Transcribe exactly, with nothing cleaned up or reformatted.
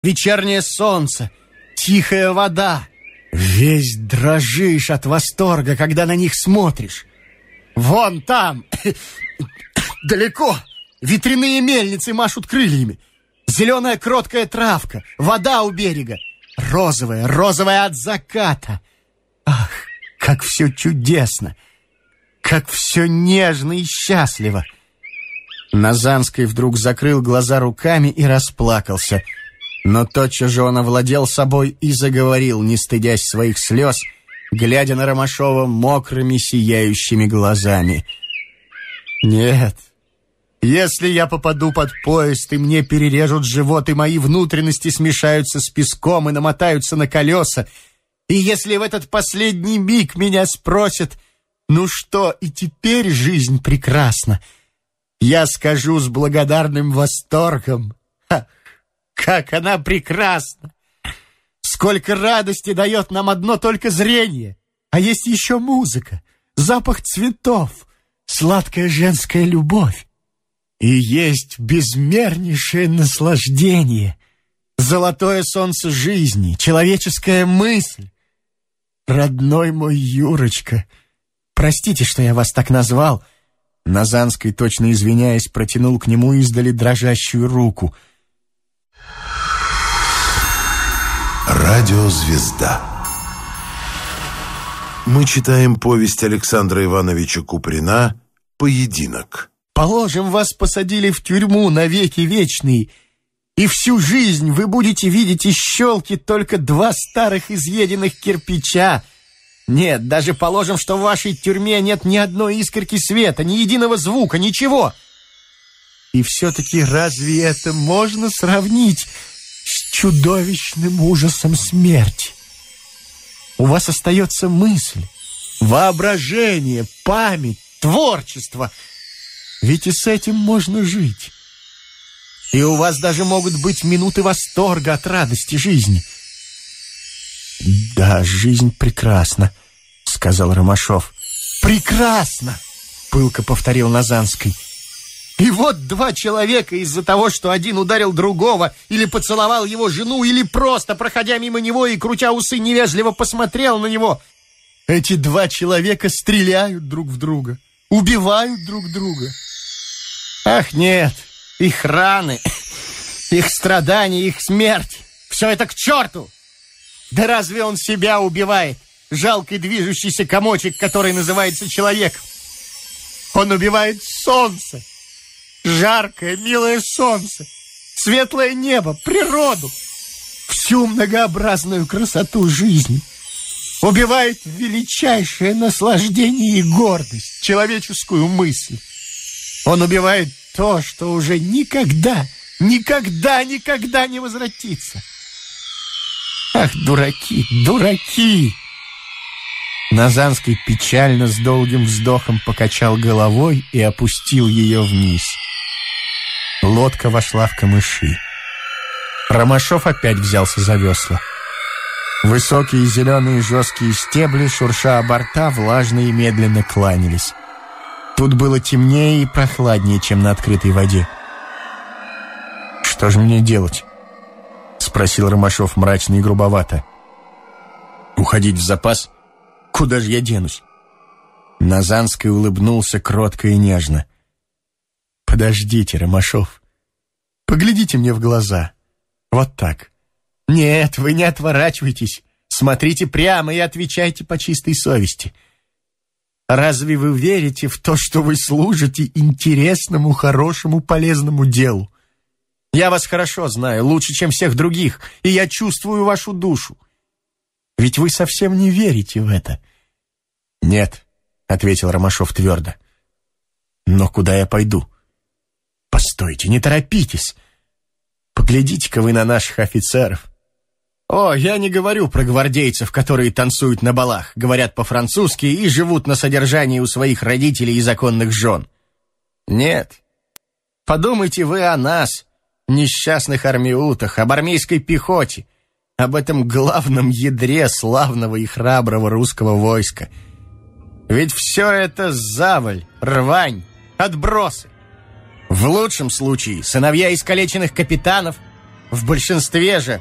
вечернее солнце, тихая вода. Весь дрожишь от восторга, когда на них смотришь. Вон там, далеко, ветряные мельницы машут крыльями. Зеленая кроткая травка, вода у берега. Розовая, розовая от заката. Ах, как все чудесно, как все нежно и счастливо. Назанский вдруг закрыл глаза руками и расплакался. Но тотчас же он овладел собой и заговорил, не стыдясь своих слез, глядя на Ромашова мокрыми сияющими глазами. «Нет, если я попаду под поезд, и мне перережут живот, и мои внутренности смешаются с песком и намотаются на колеса, и если в этот последний миг меня спросят, ну что, и теперь жизнь прекрасна, я скажу с благодарным восторгом: ха, как она прекрасна! Сколько радости дает нам одно только зрение! А есть еще музыка, запах цветов, сладкая женская любовь. И есть безмернейшее наслаждение, золотое солнце жизни, человеческая мысль. Родной мой Юрочка, простите, что я вас так назвал». Назанский, точно извиняясь, протянул к нему издали дрожащую руку. Радиозвезда. Мы читаем повесть Александра Ивановича Куприна «Поединок». Положим, вас посадили в тюрьму навеки вечные, и всю жизнь вы будете видеть из щелки только два старых изъеденных кирпича. Нет, даже положим, что в вашей тюрьме нет ни одной искорки света, ни единого звука, ничего. И все-таки разве это можно сравнить с чудовищным ужасом смерти? У вас остается мысль, воображение, память, творчество. Ведь и с этим можно жить. И у вас даже могут быть минуты восторга от радости жизни. «Да, жизнь прекрасна», — сказал Ромашов. «Прекрасно!» — пылко повторил Назанский. «И вот два человека из-за того, что один ударил другого, или поцеловал его жену, или просто, проходя мимо него и крутя усы, невежливо посмотрел на него, эти два человека стреляют друг в друга, убивают друг друга. Ах, нет, их раны, их страдания, их смерть, все это к черту! Да разве он себя убивает, жалкий движущийся комочек, который называется человек? Он убивает солнце, жаркое, милое солнце, светлое небо, природу, всю многообразную красоту жизни. Убивает величайшее наслаждение и гордость, человеческую мысль. Он убивает то, что уже никогда, никогда, никогда не возвратится. Ах, дураки, дураки!» Назанский печально с долгим вздохом покачал головой и опустил ее вниз. Лодка вошла в камыши. Ромашов опять взялся за весла. Высокие зеленые жесткие стебли, шурша о борта, влажно и медленно кланялись. Тут было темнее и прохладнее, чем на открытой воде. «Что же мне делать?» — спросил Ромашов мрачно и грубовато. «Уходить в запас? Куда же я денусь?» Назанский улыбнулся кротко и нежно. «Подождите, Ромашов, поглядите мне в глаза. Вот так. Нет, вы не отворачивайтесь. Смотрите прямо и отвечайте по чистой совести. Разве вы верите в то, что вы служите интересному, хорошему, полезному делу? Я вас хорошо знаю, лучше, чем всех других, и я чувствую вашу душу. Ведь вы совсем не верите в это». «Нет», — ответил Ромашов твердо. «Но куда я пойду?» «Постойте, не торопитесь. Поглядите-ка вы на наших офицеров. О, я не говорю про гвардейцев, которые танцуют на балах, говорят по-французски и живут на содержании у своих родителей и законных жен. Нет. Подумайте вы о нас, несчастных армиутах, об армейской пехоте, об этом главном ядре славного и храброго русского войска. Ведь все это заваль, рвань, отбросы. В лучшем случае сыновья искалеченных капитанов, В большинстве же